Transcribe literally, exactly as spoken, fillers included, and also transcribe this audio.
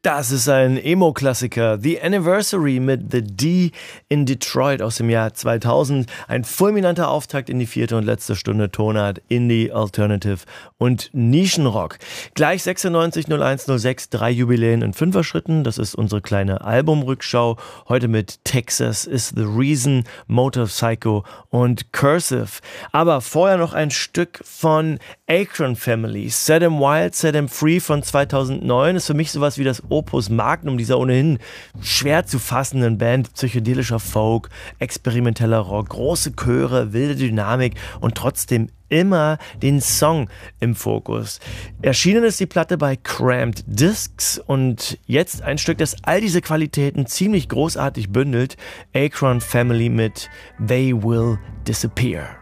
Das ist ein Emo-Klassiker. The Anniversary mit The D in Detroit aus dem Jahr zweitausend. Ein fulminanter Auftakt in die vierte und letzte Stunde Tonart, Indie, Alternative und Nischenrock. Gleich sechsundneunzig null eins null sechs, drei Jubiläen in Fünfer-Schritten. Das ist unsere kleine Albumrückschau. Heute mit Texas is the Reason, Motor Psycho und Cursive. Aber vorher noch ein Stück von Akron Family. Set 'em Wild, Set 'em Free von zweitausendneun. Ist für mich sowas wie das Opus Magnum dieser ohnehin schwer zu fassenden Band. Psychedelischer Folk, experimenteller Rock, große Chöre, wilde Dynamik und trotzdem immer den Song im Fokus. Erschienen ist die Platte bei Cramped Discs und jetzt ein Stück, das all diese Qualitäten ziemlich großartig bündelt. Akron Family mit They Will Disappear.